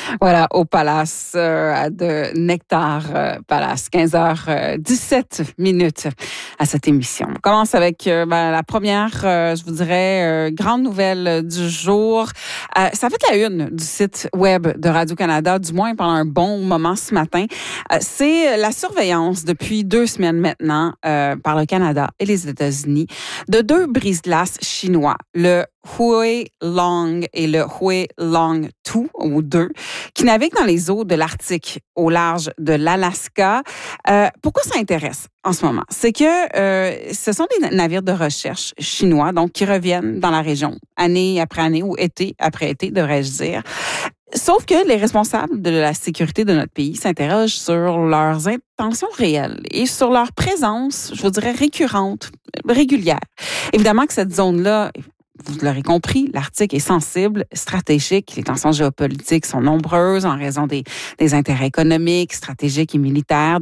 Voilà, au Palace de Nectar Palace, 15h17 à cette émission. On commence avec la première, je vous dirais, grande nouvelle du jour. Ça fait la une du site web de Radio-Canada, du moins pendant un bon moment ce matin. C'est la surveillance depuis 2 semaines maintenant par le Canada et les États-Unis de 2 brise-glaces chinois, le Huai Long et le Huai Long 2 ou 2, qui naviguent dans les eaux de l'Arctique au large de l'Alaska. Pourquoi ça intéresse en ce moment? C'est que ce sont des navires de recherche chinois, donc qui reviennent dans la région année après année ou été après été, devrais-je dire. Sauf que les responsables de la sécurité de notre pays s'interrogent sur leurs intentions réelles et sur leur présence, je vous dirais, récurrente, régulière. Évidemment que cette zone-là, vous l'aurez compris, l'Arctique est sensible, stratégique. Les tensions géopolitiques sont nombreuses en raison des intérêts économiques, stratégiques et militaires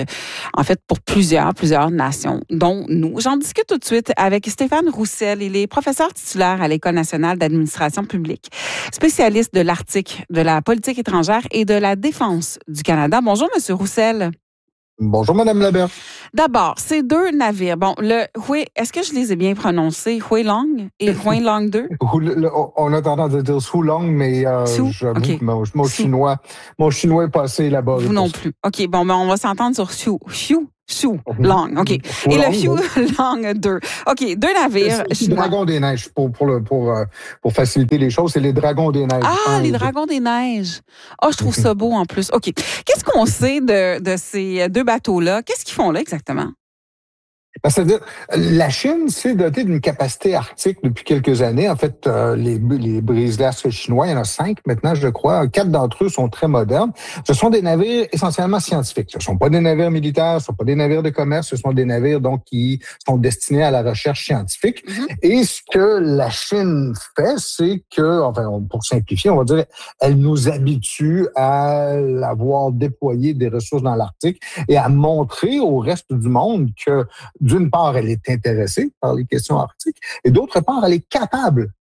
pour plusieurs nations, dont nous. J'en discute tout de suite avec Stéphane Roussel. Il est professeur titulaire à l'École nationale d'administration publique, spécialiste de l'Arctique, de la politique étrangère et de la défense du Canada. Bonjour, Monsieur Roussel. Bonjour, Madame Labert. D'abord, ces 2 navires. Bon, le Huai, est-ce que je les ai bien prononcés? Huai Long et Huai Long 2? On a tendance à dire Su Long, mais j'avoue que mon chinois est passé là-bas. Vous non plus. OK, bon, on va s'entendre sur Su Long. OK. Et le Su Long 2. OK, 2 navires. C'est le Dragon des Neiges, pour faciliter les choses, c'est les Dragons des Neiges. Ah, les Dragons des Neiges. Ah, je trouve ça beau en plus. OK. Qu'est-ce qu'on sait de ces 2 bateaux-là? Qu'est-ce qu'ils font là exactement? C'est-à-dire, la Chine s'est dotée d'une capacité arctique depuis quelques années. En fait, les brise-glaces chinois, il y en a 5 maintenant, je crois. 4 d'entre eux sont très modernes. Ce sont des navires essentiellement scientifiques. Ce ne sont pas des navires militaires, ce ne sont pas des navires de commerce, ce sont des navires donc qui sont destinés à la recherche scientifique. Mm-hmm. Et ce que la Chine fait, c'est que, pour simplifier, on va dire, elle nous habitue à avoir déployé des ressources dans l'Arctique et à montrer au reste du monde que d'une part, elle est intéressée par les questions arctiques et d'autre part, elle est capable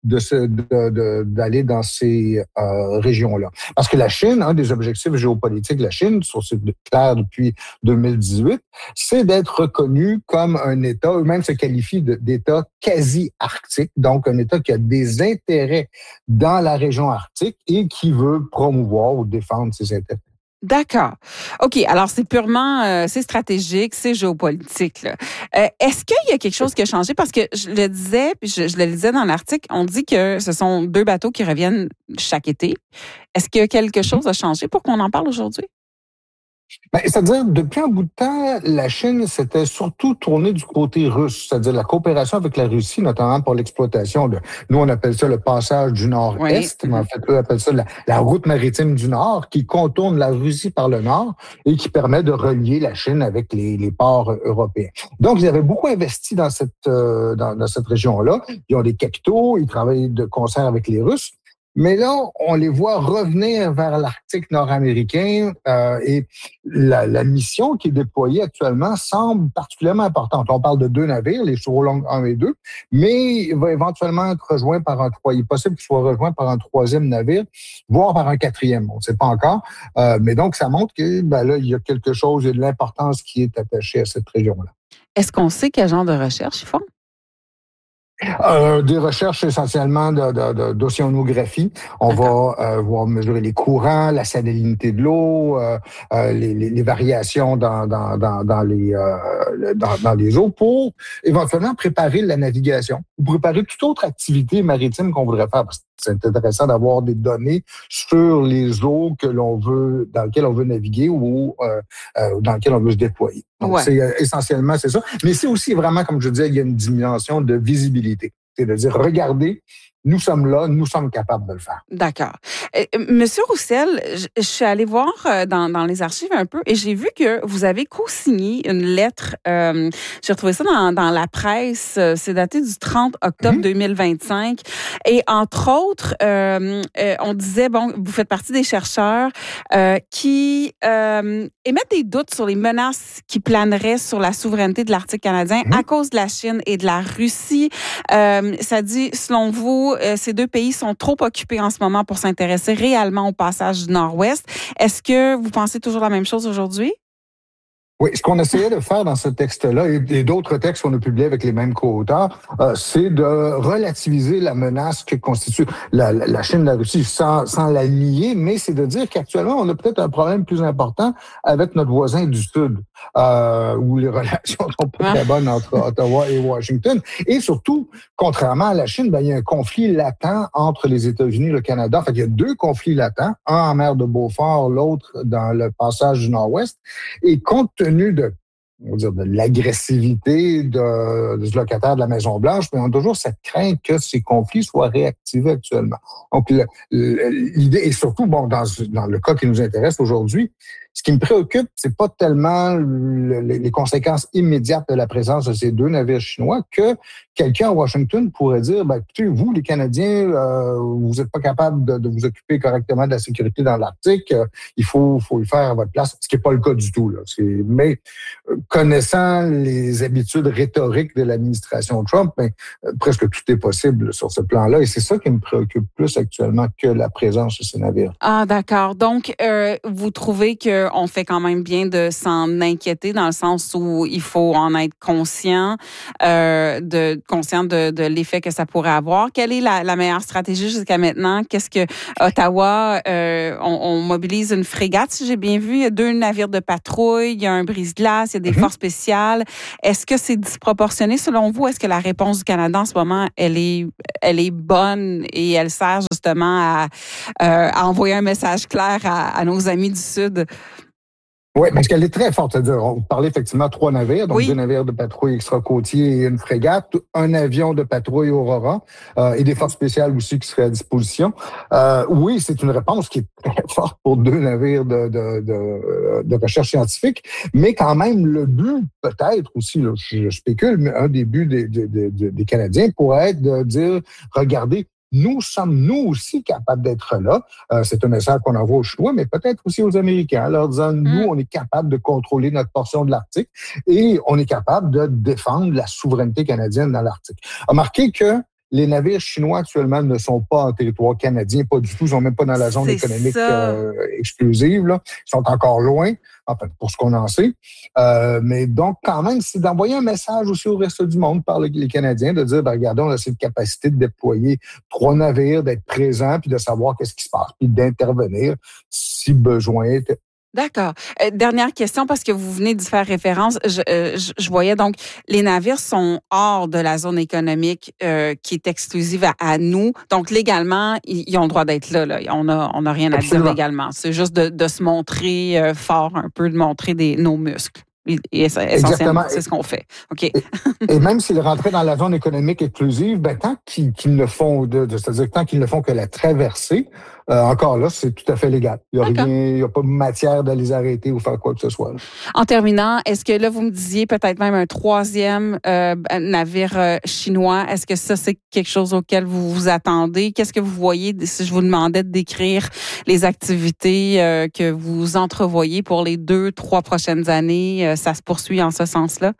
d'aller dans ces régions-là. Parce que la Chine, un des objectifs géopolitiques de la Chine, c'est clair depuis 2018, c'est d'être reconnu comme un État, eux-mêmes se qualifient d'État quasi-arctique, donc un État qui a des intérêts dans la région arctique et qui veut promouvoir ou défendre ses intérêts. D'accord. OK. Alors, c'est purement, c'est stratégique, c'est géopolitique, là. Est-ce qu'il y a quelque chose qui a changé? Parce que je le disais, puis je le lisais dans l'article, on dit que ce sont 2 bateaux qui reviennent chaque été. Est-ce que quelque chose a changé pour qu'on en parle aujourd'hui? C'est-à-dire, depuis un bout de temps, la Chine s'était surtout tournée du côté russe, c'est-à-dire la coopération avec la Russie, notamment pour l'exploitation de, nous on appelle ça le passage du Nord-Est, mais en fait, eux appellent ça la route maritime du Nord, qui contourne la Russie par le Nord et qui permet de relier la Chine avec les ports européens. Donc, ils avaient beaucoup investi dans cette région-là. Ils ont des capitaux, ils travaillent de concert avec les Russes. Mais là, on les voit revenir vers l'Arctique nord-américain et la mission qui est déployée actuellement semble particulièrement importante. On parle de 2 navires, les Huai Long 1 et 2, mais il va éventuellement être rejoint par un 3. Il est possible qu'il soit rejoint par un 3e navire, voire par un 4e. On ne sait pas encore. Mais donc, ça montre que là, il y a quelque chose, il y a de l'importance qui est attachée à cette région-là. Est-ce qu'on sait quel genre de recherche ils font? Des recherches essentiellement d'océanographie. On va voir mesurer les courants, la salinité de l'eau, les variations dans les eaux pour éventuellement préparer la navigation ou préparer toute autre activité maritime qu'on voudrait faire. Parce que c'est intéressant d'avoir des données sur les eaux dans lesquelles on veut naviguer ou dans lesquelles on veut se déployer. Donc, c'est essentiellement, c'est ça. Mais c'est aussi vraiment, comme je disais, il y a une dimension de visibilité. C'est-à-dire, regardez, nous sommes là, nous sommes capables de le faire. D'accord. Monsieur Roussel, je suis allée voir dans les archives un peu et j'ai vu que vous avez co-signé une lettre. J'ai retrouvé ça dans la presse. C'est daté du 30 octobre 2025. Et entre autres, on disait, vous faites partie des chercheurs qui émettent des doutes sur les menaces qui planeraient sur la souveraineté de l'Arctique canadien à cause de la Chine et de la Russie. Ça dit, selon vous, ces deux pays sont trop occupés en ce moment pour s'intéresser réellement au passage du Nord-Ouest. Est-ce que vous pensez toujours la même chose aujourd'hui? Oui, ce qu'on essayait de faire dans ce texte-là et d'autres textes qu'on a publiés avec les mêmes co-auteurs, c'est de relativiser la menace que constitue la Chine, la Russie, sans la nier, mais c'est de dire qu'actuellement, on a peut-être un problème plus important avec notre voisin du Sud, où les relations sont pas très bonnes entre Ottawa et Washington. Et surtout, contrairement à la Chine, il y a un conflit latent entre les États-Unis et le Canada. En fait, il y a deux conflits latents, un en mer de Beaufort, l'autre dans le passage du Nord-Ouest. Et compte tenu de l'agressivité du locataire de la Maison-Blanche, mais on a toujours cette crainte que ces conflits soient réactivés actuellement. Donc, l'idée, et surtout, dans le cas qui nous intéresse aujourd'hui, ce qui me préoccupe, c'est pas tellement les conséquences immédiates de la présence de ces deux navires chinois que quelqu'un à Washington pourrait dire, écoutez, vous, les Canadiens, vous n'êtes pas capable de vous occuper correctement de la sécurité dans l'Arctique, il faut le faire à votre place, ce qui n'est pas le cas du tout, là. Mais connaissant les habitudes rhétoriques de l'administration Trump, presque tout est possible sur ce plan-là, et c'est ça qui me préoccupe plus actuellement que la présence de ces navires. Ah, d'accord. Donc, vous trouvez qu'on fait quand même bien de s'en inquiéter dans le sens où il faut en être conscient de l'effet que ça pourrait avoir. Quelle est la meilleure stratégie jusqu'à maintenant? Qu'est-ce que Ottawa, on mobilise une frégate, si j'ai bien vu. Il y a 2 navires de patrouille, il y a un brise-glace, il y a des forces spéciales. Est-ce que c'est disproportionné selon vous? Est-ce que la réponse du Canada en ce moment, elle est bonne et elle sert justement à envoyer un message clair à nos amis du Sud? Oui, parce qu'elle est très forte. C'est-à-dire, on parlait effectivement de 3 navires, donc 2 navires de patrouille extra-côtiers et une frégate, un avion de patrouille Aurora et des forces spéciales aussi qui seraient à disposition. Oui, c'est une réponse qui est très forte pour 2 navires de recherche scientifique, mais quand même, le but, peut-être aussi, là, je spécule, mais un des buts des Canadiens pourrait être de dire, regardez, nous sommes, nous aussi, capables d'être là. C'est un message qu'on envoie aux Chinois, mais peut-être aussi aux Américains, en leur disant, nous, on est capable de contrôler notre portion de l'Arctique et on est capable de défendre la souveraineté canadienne dans l'Arctique. Remarquez que les navires chinois actuellement ne sont pas en territoire canadien, pas du tout. Ils sont même pas dans la zone économique exclusive. Là. Ils sont encore loin, enfin, pour ce qu'on en sait. Mais donc, quand même, c'est d'envoyer un message aussi au reste du monde par les Canadiens, de dire, regardez, on a cette capacité de déployer 3 navires, d'être présents, puis de savoir qu'est-ce qui se passe, puis d'intervenir si besoin est. D'accord. Dernière question, parce que vous venez d'y faire référence. Je voyais donc, les navires sont hors de la zone économique qui est exclusive à nous. Donc, légalement, ils ont le droit d'être là. On n'a rien à dire légalement. C'est juste de se montrer fort un peu, de montrer nos muscles. Et essentiellement, c'est ce qu'on fait. OK. Et même s'ils rentraient dans la zone économique exclusive, tant qu'ils ne font c'est-à-dire tant qu'ils ne font que la traversée, encore là, c'est tout à fait légal. Il n'y a pas de matière de les arrêter ou faire quoi que ce soit. Là. En terminant, est-ce que là, vous me disiez peut-être même un 3e navire chinois? Est-ce que ça, c'est quelque chose auquel vous vous attendez? Qu'est-ce que vous voyez si je vous demandais de décrire les activités que vous entrevoyez pour les 2-3 prochaines années? Ça se poursuit en ce sens-là?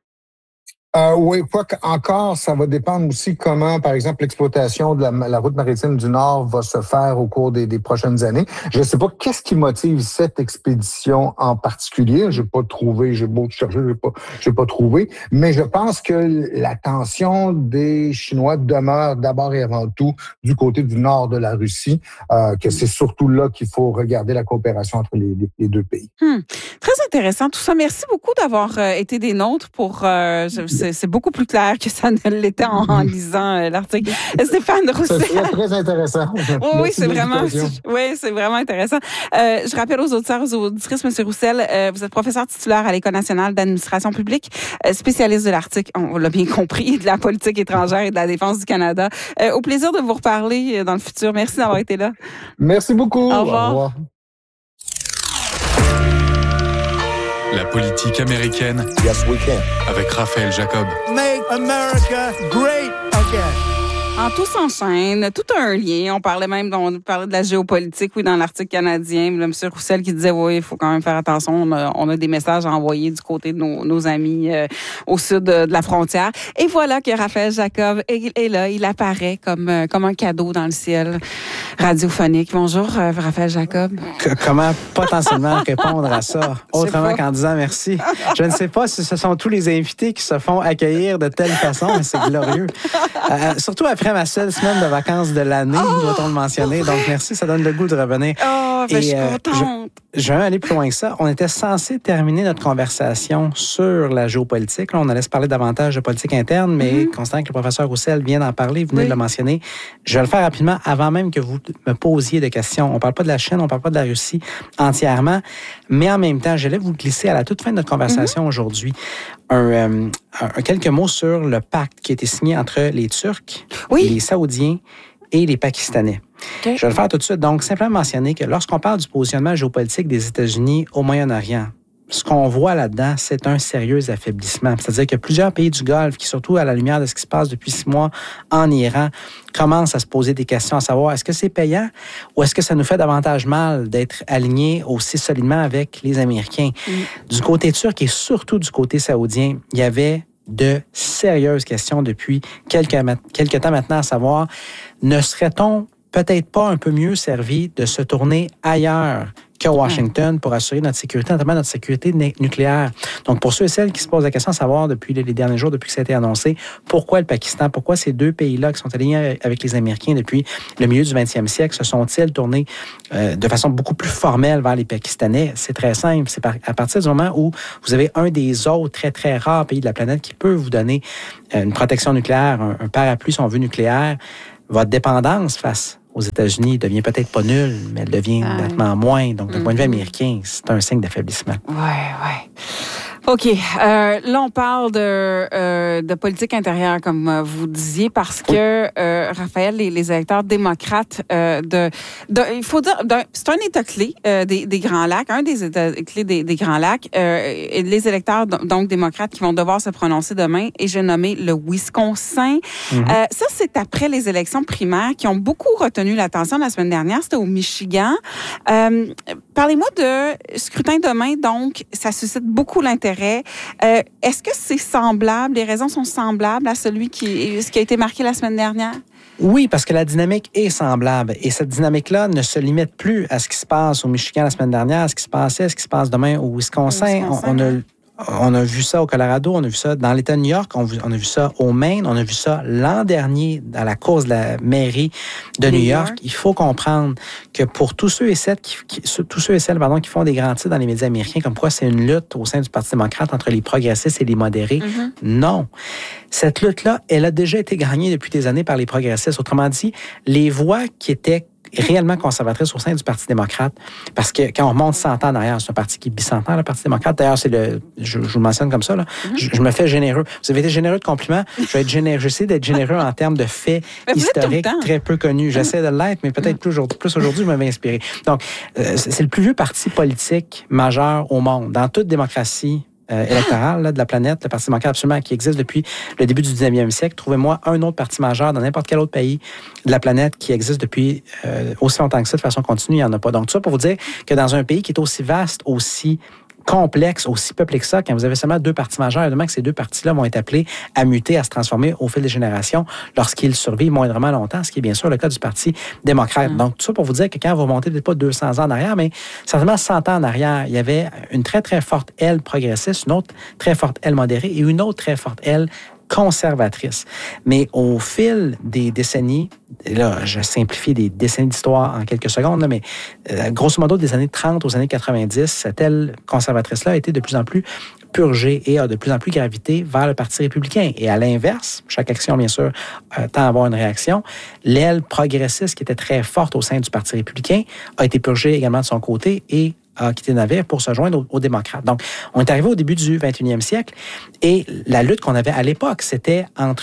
Oui, encore, ça va dépendre aussi comment, par exemple, l'exploitation de la route maritime du Nord va se faire au cours des prochaines années. Je ne sais pas qu'est-ce qui motive cette expédition en particulier. J'ai pas trouvé, j'ai beau chercher, j'ai pas trouvé. Mais je pense que l'attention des Chinois demeure d'abord et avant tout du côté du nord de la Russie, que c'est surtout là qu'il faut regarder la coopération entre les 2 pays. Très intéressant tout ça. Merci beaucoup d'avoir été des nôtres pour... c'est beaucoup plus clair que ça ne l'était en lisant l'article. Stéphane Roussel. C'est très intéressant. Oui, c'est vraiment intéressant. Je rappelle aux auditeurs, aux auditrices, M. Roussel, vous êtes professeur titulaire à l'École nationale d'administration publique, spécialiste de l'Arctique, on l'a bien compris, de la politique étrangère et de la défense du Canada. Au plaisir de vous reparler dans le futur. Merci d'avoir été là. Merci beaucoup. Au revoir. Au revoir. La politique américaine. Yes, we can. Avec Raphaël Jacob. Make America great again. Tout s'enchaîne, tout a un lien. On parlait de la géopolitique, oui, dans l'article canadien. Là, M. Roussel qui disait, oui, il faut quand même faire attention. On a des messages à envoyer du côté de nos amis au sud de la frontière. Et voilà que Raphaël Jacob est là. Il apparaît comme un cadeau dans le ciel radiophonique. Bonjour, Raphaël Jacob. Comment potentiellement répondre à ça? Autrement qu'en disant merci. Je ne sais pas si ce sont tous les invités qui se font accueillir de telle façon, mais c'est glorieux. Surtout après ma seule semaine de vacances de l'année, doit-on le mentionner. Donc, merci, ça donne le goût de revenir. Je suis contente. Je vais aller plus loin que ça. On était censé terminer notre conversation sur la géopolitique. Là, on allait se parler davantage de politique interne, mais constatant que le professeur Roussel vient d'en parler, vous venez de le mentionner, je vais le faire rapidement avant même que vous me posiez de questions. On ne parle pas de la Chine, on ne parle pas de la Russie entièrement, mais en même temps, j'allais vous glisser à la toute fin de notre conversation aujourd'hui quelques mots sur le pacte qui a été signé entre les Turcs, les Saoudiens et les Pakistanais. Okay. Je vais le faire tout de suite. Donc, simplement mentionner que lorsqu'on parle du positionnement géopolitique des États-Unis au Moyen-Orient, ce qu'on voit là-dedans, c'est un sérieux affaiblissement. C'est-à-dire que plusieurs pays du Golfe, qui surtout à la lumière de ce qui se passe depuis 6 mois en Iran, commencent à se poser des questions, à savoir est-ce que c'est payant ou est-ce que ça nous fait davantage mal d'être alignés aussi solidement avec les Américains? Du côté turc et surtout du côté saoudien, il y avait de sérieuses questions depuis quelques temps maintenant, à savoir, ne serait-on peut-être pas un peu mieux servi de se tourner ailleurs qu'à Washington pour assurer notre sécurité, notamment notre sécurité nucléaire. Donc, pour ceux et celles qui se posent la question à savoir depuis les derniers jours, depuis que ça a été annoncé, pourquoi le Pakistan, pourquoi ces deux pays-là qui sont alignés avec les Américains depuis le milieu du 20e siècle se sont-ils tournés de façon beaucoup plus formelle vers les Pakistanais? C'est très simple. C'est à partir du moment où vous avez un des autres très, très rares pays de la planète qui peut vous donner une protection nucléaire, un parapluie, si on veut, nucléaire, votre dépendance face aux États-Unis devient peut-être pas nulle, mais elle devient nettement moins. Donc, d'un point de vue américain, c'est un signe d'affaiblissement. Oui. OK. Là, on parle de politique intérieure, comme vous disiez, parce que, Raphaël, les électeurs démocrates il faut dire, c'est un État clé des Grands Lacs, un des États clés des Grands Lacs, et les électeurs, donc démocrates, qui vont devoir se prononcer demain, et j'ai nommé le Wisconsin. Ça, c'est après les élections primaires qui ont beaucoup retenu l'attention la semaine dernière. C'était au Michigan. Parlez-moi de scrutin demain, donc, ça suscite beaucoup l'intérêt. Est-ce que c'est semblable, les raisons sont semblables à ce qui a été marqué la semaine dernière? Oui, parce que la dynamique est semblable. Et cette dynamique-là ne se limite plus à ce qui se passe au Michigan la semaine dernière, à ce qui se passe demain au Wisconsin. On a vu ça au Colorado, on a vu ça dans l'État de New York, on a vu ça au Maine, on a vu ça l'an dernier à la course de la mairie de New York. Il faut comprendre que pour tous ceux et celles qui font des grands titres dans les médias américains, comme quoi c'est une lutte au sein du Parti démocrate entre les progressistes et les modérés, non. Cette lutte-là, elle a déjà été gagnée depuis des années par les progressistes. Autrement dit, les voix qui étaient réellement conservatrice au sein du Parti démocrate, parce que quand on remonte 100 ans en arrière, c'est un parti qui est bicentenaire, le Parti démocrate. D'ailleurs, je vous le mentionne comme ça, là, je me fais généreux. Vous avez été généreux de compliments, je vais être généreux. J'essaie d'être généreux en termes de faits historiques très peu connus. J'essaie de l'être, mais peut-être plus aujourd'hui, je m'avais inspiré. Donc, c'est le plus vieux parti politique majeur au monde. Dans toute démocratie électorale là, de la planète, le Parti démocrate absolument qui existe depuis le début du 19e siècle. Trouvez-moi un autre parti majeur dans n'importe quel autre pays de la planète qui existe depuis aussi longtemps que ça, de façon continue, il n'y en a pas. Donc, tout ça pour vous dire que dans un pays qui est aussi vaste, aussi complexe, aussi peuplé que ça, quand vous avez seulement 2 partis majeurs, évidemment que ces 2 partis-là vont être appelés à muter, à se transformer au fil des générations lorsqu'ils survivent moindrement longtemps, ce qui est bien sûr le cas du Parti démocrate. Donc, tout ça pour vous dire que quand vous remontez peut-être pas 200 ans en arrière, mais certainement 100 ans en arrière, il y avait une très, très forte aile progressiste, une autre très forte aile modérée et une autre très forte aile conservatrice. Mais au fil des décennies, là, je simplifie des décennies d'histoire en quelques secondes, là, mais grosso modo, des années 30 aux années 90, cette aile conservatrice-là a été de plus en plus purgée et a de plus en plus gravité vers le Parti républicain. Et à l'inverse, chaque action, bien sûr, tend à avoir une réaction. L'aile progressiste, qui était très forte au sein du Parti républicain, a été purgée également de son côté et a quitté le navire pour se joindre aux démocrates. Donc, on est arrivé au début du 21e siècle et la lutte qu'on avait à l'époque, c'était entre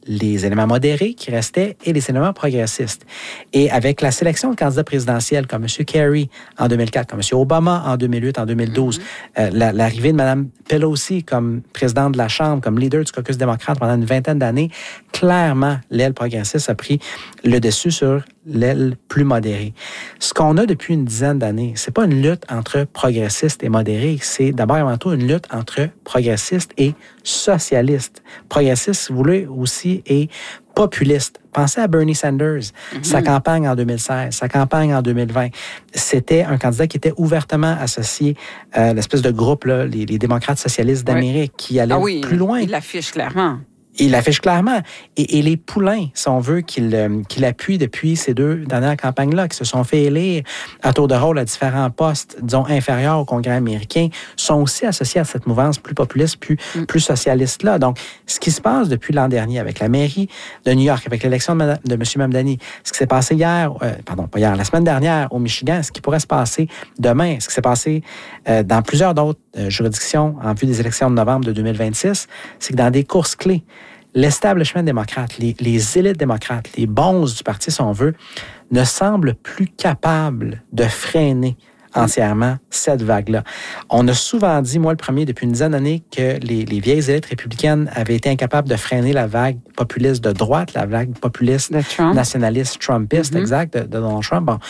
les éléments modérés qui restaient et les éléments progressistes. Et avec la sélection de candidats présidentiels comme M. Kerry en 2004, comme M. Obama en 2008, en 2012, l'arrivée de Mme Pelosi comme présidente de la Chambre, comme leader du caucus démocrate pendant une vingtaine d'années, clairement, l'aile progressiste a pris le dessus sur l'aile plus modérée. Ce qu'on a depuis une dizaine d'années, c'est pas une lutte entre progressistes et modérés, c'est d'abord et avant tout une lutte entre progressistes et socialistes. Progressistes, si vous voulez, aussi, et populistes. Pensez à Bernie Sanders, sa campagne en 2016, sa campagne en 2020. C'était un candidat qui était ouvertement associé à l'espèce de groupe, là, les démocrates socialistes d'Amérique, qui allait plus loin. Il l'affiche clairement. Il l'affiche clairement. Et les poulains, si on veut, qu'il appuie depuis ces 2 dernières campagnes-là, qui se sont fait élire à tour de rôle à différents postes, disons, inférieurs au Congrès américain, sont aussi associés à cette mouvance plus populiste, plus socialiste-là. Donc, ce qui se passe depuis l'an dernier avec la mairie de New York, avec l'élection de M. Mamdani, ce qui s'est passé la semaine dernière au Michigan, ce qui pourrait se passer demain, ce qui s'est passé dans plusieurs d'autres juridictions en vue des élections de novembre de 2026, c'est que dans des courses clés, l'establishment démocrate, les élites démocrates, les bonzes du parti, si on veut, ne semblent plus capables de freiner entièrement cette vague-là. On a souvent dit, moi le premier, depuis une dizaine d'années, que les vieilles élites républicaines avaient été incapables de freiner la vague populiste de droite, la vague populiste nationaliste trumpiste, exact, de Donald Trump. Bon,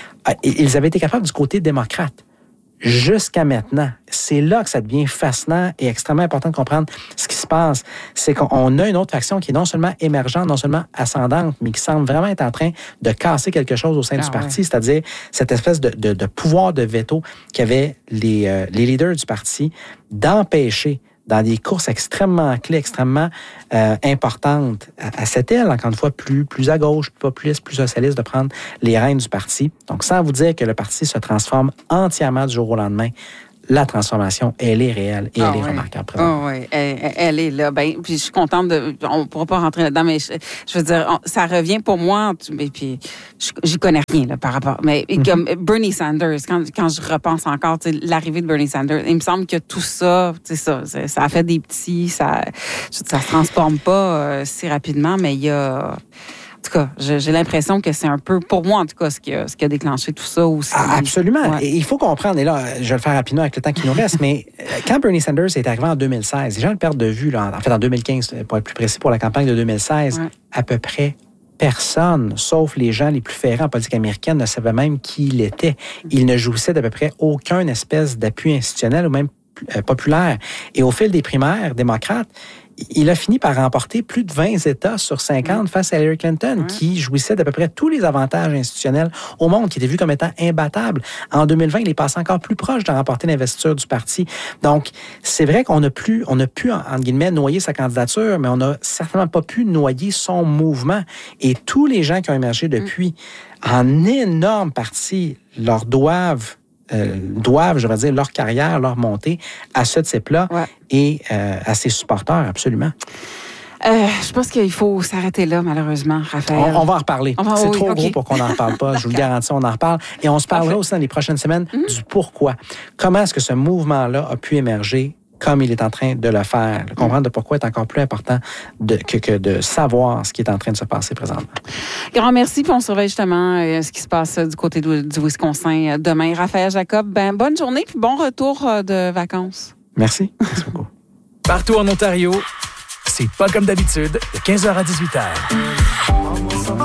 ils avaient été capables du côté démocrate. Jusqu'à maintenant, c'est là que ça devient fascinant et extrêmement important de comprendre ce qui se passe. C'est qu'on a une autre faction qui est non seulement émergente, non seulement ascendante, mais qui semble vraiment être en train de casser quelque chose au sein du parti, c'est-à-dire cette espèce de pouvoir de veto qu'avaient les leaders du parti d'empêcher dans des courses extrêmement clés, extrêmement importantes, à cette aile, encore une fois, plus à gauche, plus populiste, plus socialiste, de prendre les rênes du parti. Donc, sans vous dire que le parti se transforme entièrement du jour au lendemain, la transformation, elle est réelle et elle est remarquable. Oui, elle est là. Ben, puis je suis contente on ne pourra pas rentrer là-dedans, mais je veux dire, ça revient pour moi, et puis j'y connais rien là, par rapport. Mais comme Bernie Sanders, quand je repense encore, l'arrivée de Bernie Sanders, il me semble que tout ça, ça a fait des petits, ça se transforme pas si rapidement, mais il y a... En tout cas, j'ai l'impression que c'est un peu, pour moi en tout cas, ce qui a déclenché tout ça aussi. Absolument. Ouais. Et il faut comprendre, et là, je vais le faire rapidement avec le temps qui nous reste, mais quand Bernie Sanders est arrivé en 2016, les gens le perdent de vue, là, en fait en 2015, pour être plus précis, pour la campagne de 2016, à peu près personne, sauf les gens les plus ferrants en politique américaine, ne savait même qui il était. Il ne jouissait d'à peu près aucun espèce d'appui institutionnel ou même populaire. Et au fil des primaires démocrates, il a fini par remporter plus de 20 États sur 50 face à Hillary Clinton, qui jouissait d'à peu près tous les avantages institutionnels au monde, qui était vu comme étant imbattable. En 2020, il est passé encore plus proche de remporter l'investiture du parti. Donc, c'est vrai qu'on a pu, entre guillemets, noyer sa candidature, mais on n'a certainement pas pu noyer son mouvement. Et tous les gens qui ont émergé depuis, en énorme partie, leur doivent, je devrais dire, leur carrière, leur montée à ce type-là et à ses supporters, absolument. Je pense qu'il faut s'arrêter là, malheureusement, Raphaël. On va en reparler. C'est trop gros pour qu'on n'en reparle pas. Je vous le garantis, on en reparle. Et on se parlera aussi dans les prochaines semaines du pourquoi. Comment est-ce que ce mouvement-là a pu émerger comme il est en train de le faire. Comprendre de pourquoi est encore plus important que de savoir ce qui est en train de se passer présentement. Grand merci, puis on surveille justement ce qui se passe du côté du Wisconsin demain. Raphaël Jacob, bonne journée, puis bon retour de vacances. Merci. Merci beaucoup. Partout en Ontario, c'est pas comme d'habitude, de 15h à 18h.